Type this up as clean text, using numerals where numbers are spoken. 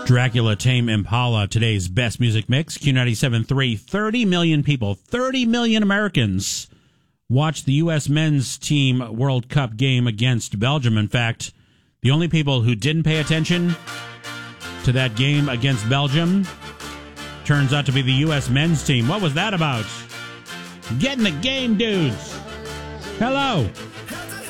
Dracula, Tame Impala, today's best music mix, Q97.3. 30 million people, 30 million Americans watched the U.S. men's team World Cup game against Belgium. In fact, the only people who didn't pay attention to that game against Belgium turns out to be the U.S. men's team. What was that about? Get in the game, dudes. Hello.